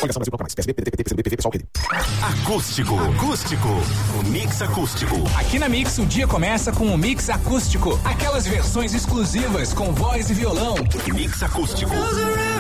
Coligação Brasil mais. PSB, PDT, PCB, PV, PSOL, Rede. Acústico. O Mix Acústico. Aqui na Mix o dia começa com o Mix Acústico. Aquelas versões exclusivas com voz e violão. Mix Acústico.